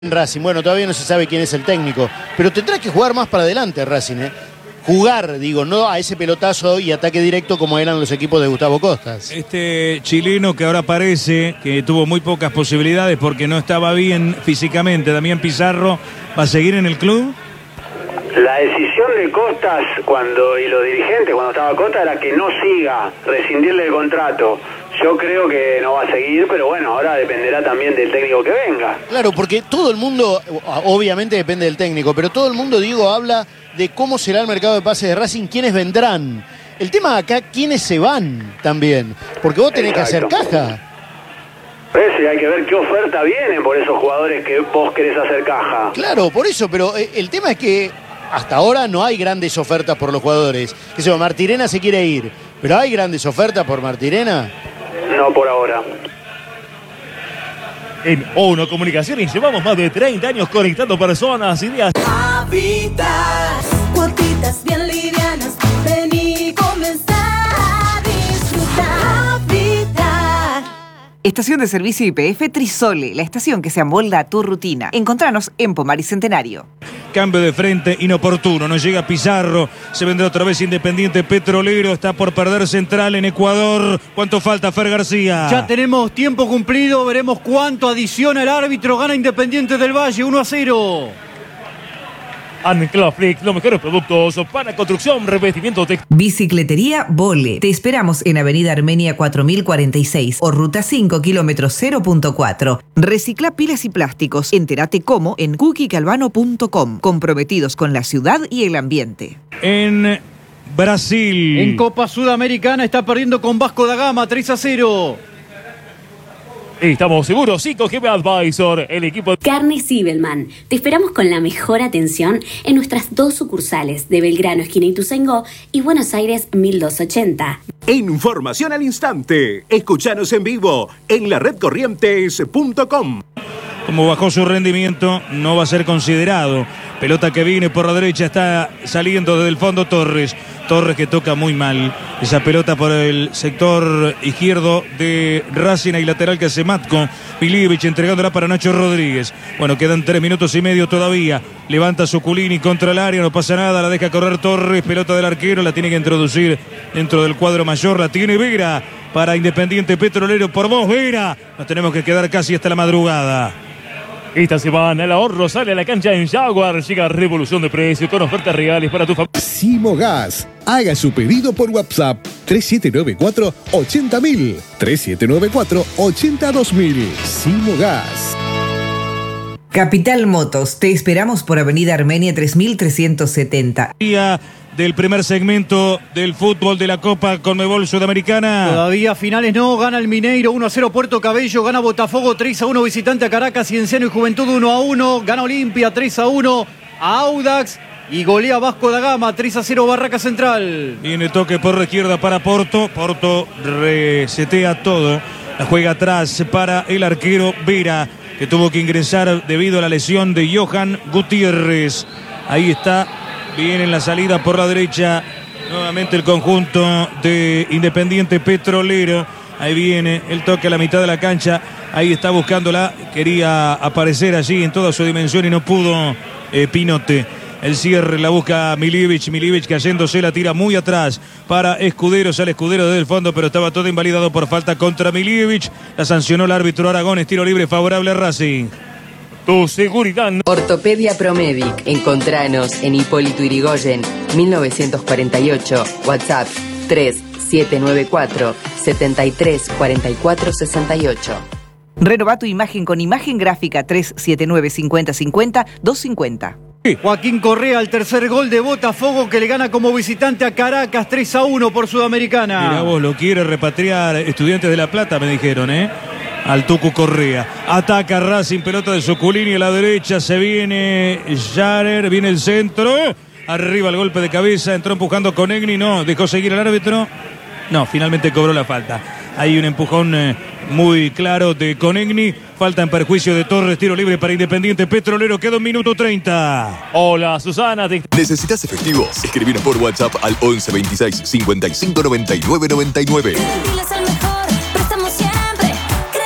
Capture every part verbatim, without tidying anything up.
Racing, bueno, todavía no se sabe quién es el técnico, pero tendrá que jugar más para adelante Racing, ¿eh? Jugar, digo, no a ese pelotazo y ataque directo como eran los equipos de Gustavo Costas. Este chileno que ahora parece que tuvo muy pocas posibilidades porque no estaba bien físicamente, Damián Pizarro, ¿va a seguir en el club? La decisión de Costas cuando y los dirigentes cuando estaba Costas era que no siga, rescindirle el contrato. Yo creo que no va a seguir, pero bueno, ahora dependerá también del técnico que venga. Claro, porque todo el mundo, obviamente depende del técnico, pero todo el mundo, digo, habla de cómo será el mercado de pases de Racing, quiénes vendrán. El tema acá, quiénes se van también, porque vos tenés Exacto. que hacer caja. Pues sí, hay que ver qué oferta viene por esos jugadores que vos querés hacer caja. Claro, por eso, pero el tema es que hasta ahora no hay grandes ofertas por los jugadores. Que se Martirena se quiere ir, pero ¿hay grandes ofertas por Martirena? No por ahora. En ONO Comunicaciones llevamos más de treinta años conectando personas, ideas. Habitas, cuotitas bien livianas, vení y comenzá a disfrutar. Habitat. Estación de servicio Y P F Trisole, la estación que se amolda a tu rutina. Encontranos en Pomar y Centenario. Cambio de frente inoportuno, no llega Pizarro, se vendrá otra vez Independiente Petrolero, está por perder Central en Ecuador. ¿Cuánto falta, Fer García? Ya tenemos tiempo cumplido, veremos cuánto adiciona el árbitro, gana Independiente del Valle, uno a cero. Anclaflex, los mejores productos para construcción, revestimiento textil. Bicicletería Vole. Te esperamos en Avenida Armenia cuatro mil cuarenta y seis o Ruta cinco, kilómetro cero punto cuatro. Recicla pilas y plásticos. Entérate cómo en cookie calvano punto com. Comprometidos con la ciudad y el ambiente. En Brasil. En Copa Sudamericana está perdiendo con Vasco da Gama, tres a cero. Estamos seguros, cinco G B Advisor, el equipo... Carne Sibelman. Te esperamos con la mejor atención en nuestras dos sucursales de Belgrano, esquina Ituzaingó, y Buenos Aires, mil doscientos ochenta. Información al instante. Escuchanos en vivo en la red corrientes punto com. Como bajó su rendimiento, no va a ser considerado. Pelota que viene por la derecha, está saliendo desde el fondo Torres. Torres que toca muy mal. Esa pelota por el sector izquierdo de Racing y lateral que hace Matko. Milievich entregándola para Nacho Rodríguez. Bueno, quedan tres minutos y medio todavía. Levanta Zuculini contra el área, no pasa nada, la deja correr Torres. Pelota del arquero, la tiene que introducir dentro del cuadro mayor. La tiene Vera para Independiente Petrolero. Por vos, Vera. Nos tenemos que quedar casi hasta la madrugada. Esta semana el ahorro sale a la cancha en Jaguar. Llega revolución de precio con ofertas reales para tu familia. Simogas. Haga su pedido por WhatsApp tres siete nueve cuatro, ochenta mil. tres siete nueve cuatro, ochenta dos mil. Simogas. Capital Motos. Te esperamos por Avenida Armenia tres mil trescientos setenta. Día del primer segmento del fútbol de la Copa Conmebol Sudamericana. Todavía finales no, gana el Mineiro uno a cero Puerto Cabello, gana Botafogo tres a uno visitante a Caracas, Cienciano y Juventud uno a uno, gana Olimpia tres a uno a Audax y golea Vasco da Gama tres a cero Barraca Central. Viene toque por la izquierda para Porto, Porto resetea todo, la juega atrás para el arquero Vera, que tuvo que ingresar debido a la lesión de Johan Gutiérrez. Ahí está. Viene en la salida por la derecha nuevamente el conjunto de Independiente Petrolero. Ahí viene el toque a la mitad de la cancha. Ahí está buscándola. Quería aparecer allí en toda su dimensión y no pudo eh, Pinote. El cierre la busca Milievich. Milievich cayéndose, la tira muy atrás para Escudero. Sale Escudero desde el fondo, pero estaba todo invalidado por falta contra Milievich. La sancionó el árbitro Aragón. Estilo libre favorable a Racing. Tu seguridad. Ortopedia Promedic. Encontranos en Hipólito Yrigoyen, mil novecientos cuarenta y ocho. WhatsApp tres siete nueve cuatro, siete tres cuatro cuatro seis ocho. Renová tu imagen con imagen gráfica tres siete nueve cinco cero cinco cero dos cinco cero. Joaquín Correa, el tercer gol de Botafogo que le gana como visitante a Caracas tres a uno por Sudamericana. Mirá vos, lo quiere repatriar Estudiantes de La Plata, me dijeron, ¿eh? Al Tucu Correa. Ataca Racing, pelota de Zuculini a la derecha. Se viene Jarer, viene el centro. Arriba el golpe de cabeza, entró empujando con Egni. No, dejó seguir al árbitro. No, finalmente cobró la falta. Hay un empujón eh, muy claro de Conegni. Falta en perjuicio de Torres. Tiro libre para Independiente Petrolero. Queda un minuto treinta. Hola, Susana. Te... ¿Necesitas efectivos? Escribinos por WhatsApp al once veintiséis cincuenta y cinco noventa y nueve noventa y nueve. El mejor, prestamos siempre. Credibil.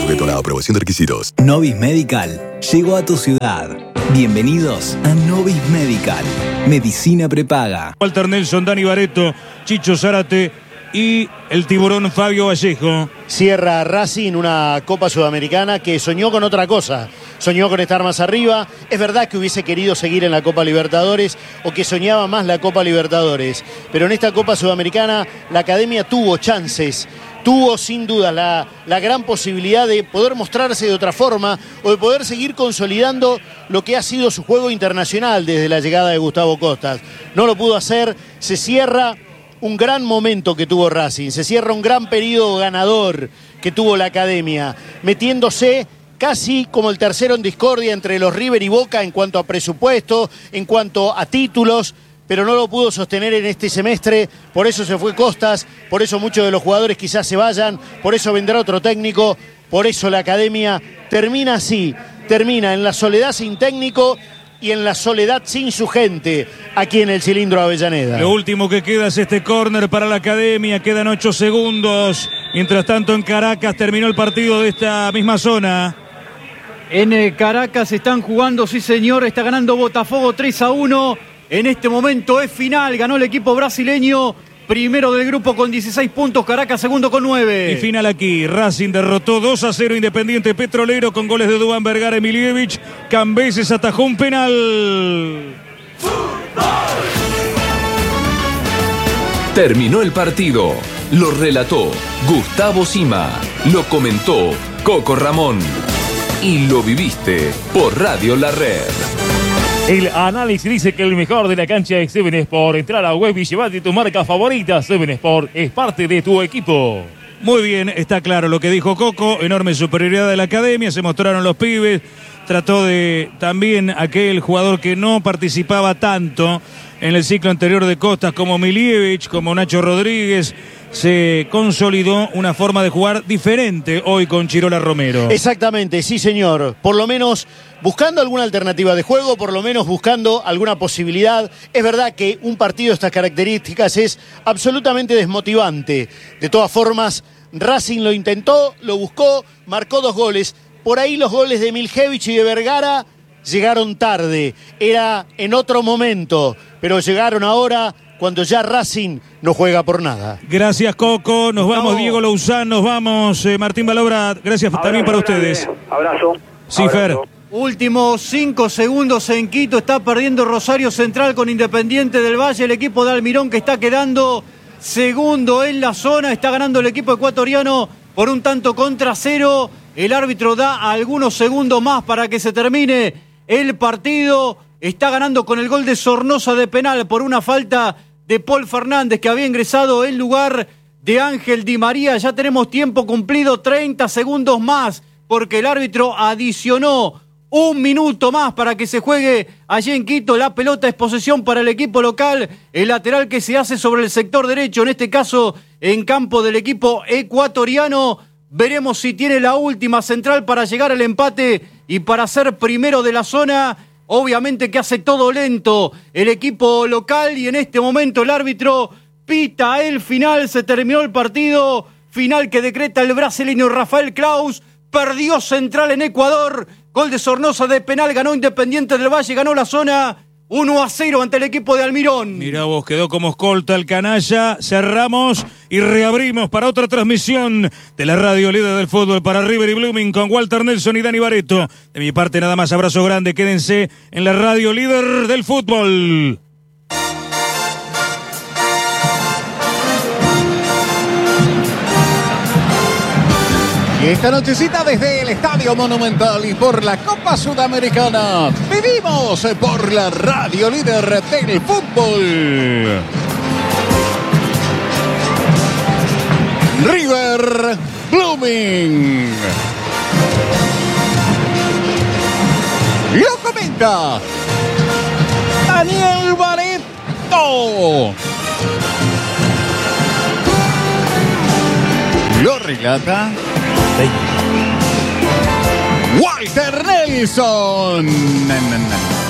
sujeto a la aprobación de requisitos. Novis Medical llegó a tu ciudad. Bienvenidos a Novis Medical. Medicina prepaga. Walter Nelson, Dani Barreto, Chicho Zárate y el tiburón Fabio Vallejo. Cierra Racing una Copa Sudamericana que soñó con otra cosa. Soñó con estar más arriba. Es verdad que hubiese querido seguir en la Copa Libertadores o que soñaba más la Copa Libertadores. Pero en esta Copa Sudamericana la Academia tuvo chances. Tuvo sin duda la, la gran posibilidad de poder mostrarse de otra forma o de poder seguir consolidando lo que ha sido su juego internacional desde la llegada de Gustavo Costas. No lo pudo hacer, se cierra un gran momento que tuvo Racing, se cierra un gran periodo ganador que tuvo la Academia, metiéndose casi como el tercero en discordia entre los River y Boca en cuanto a presupuesto, en cuanto a títulos, pero no lo pudo sostener en este semestre, por eso se fue Costas, por eso muchos de los jugadores quizás se vayan, por eso vendrá otro técnico, por eso la Academia termina así, termina en la soledad sin técnico y en la soledad sin su gente, aquí en el Cilindro Avellaneda. Lo último que queda es este córner para la Academia, quedan ocho segundos, mientras tanto en Caracas terminó el partido de esta misma zona. En Caracas están jugando, sí señor, está ganando Botafogo tres a uno. En este momento es final, ganó el equipo brasileño, primero del grupo con dieciséis puntos, Caracas segundo con nueve. Y final aquí, Racing derrotó dos a cero Independiente Petrolero con goles de Duván Vergara y Milievich. Cambeses atajó un penal. Terminó el partido, lo relató Gustavo Sima, lo comentó Coco Ramón y lo viviste por Radio La Red. El análisis dice que el mejor de la cancha es Seven Sport. Entra a la web y llevate tu marca favorita. Seven Sport es parte de tu equipo. Muy bien, está claro lo que dijo Coco. Enorme superioridad de la Academia. Se mostraron los pibes. Trató de también aquel jugador que no participaba tanto en el ciclo anterior de Costas como Milievich, como Nacho Rodríguez. Se consolidó una forma de jugar diferente hoy con Chirola Romero. Exactamente, sí señor. Por lo menos buscando alguna alternativa de juego, por lo menos buscando alguna posibilidad. Es verdad que un partido de estas características es absolutamente desmotivante. De todas formas, Racing lo intentó, lo buscó, marcó dos goles. Por ahí los goles de Miljevich y de Vergara llegaron tarde. Era en otro momento, pero llegaron ahora cuando ya Racing no juega por nada. Gracias, Coco. Nos vamos, no. Diego Louzán. Nos vamos, eh, Martín Balobra. Gracias abrazo, también para ustedes. Abrazo. Sí, abrazo. Fer. Últimos cinco segundos en Quito. Está perdiendo Rosario Central con Independiente del Valle. El equipo de Almirón que está quedando segundo en la zona. Está ganando el equipo ecuatoriano por un tanto contra cero. El árbitro da algunos segundos más para que se termine el partido. Está ganando con el gol de Sornosa de penal por una falta de Paul Fernández, que había ingresado en lugar de Ángel Di María. Ya tenemos tiempo cumplido, treinta segundos más, porque el árbitro adicionó un minuto más para que se juegue allí en Quito. La pelota es posesión para el equipo local. El lateral que se hace sobre el sector derecho, en este caso en campo del equipo ecuatoriano. Veremos si tiene la última central para llegar al empate y para ser primero de la zona. Obviamente que hace todo lento el equipo local y en este momento el árbitro pita el final. Se terminó el partido. Final que decreta el brasileño Rafael Claus. Perdió Central en Ecuador. Gol de Sornosa de penal. Ganó Independiente del Valle. Ganó la zona uno a cero ante el equipo de Almirón. Mirá vos, quedó como escolta el canalla. Cerramos y reabrimos para otra transmisión de la radio líder del fútbol para River y Blooming con Walter Nelson y Dani Barreto. De mi parte nada más, abrazo grande. Quédense en la radio líder del fútbol. Y esta nochecita desde el Estadio Monumental y por la Copa Sudamericana, vivimos por la radio líder del fútbol. River Blooming. Lo comenta Daniel Barreto. Lo relata Walter Nelson.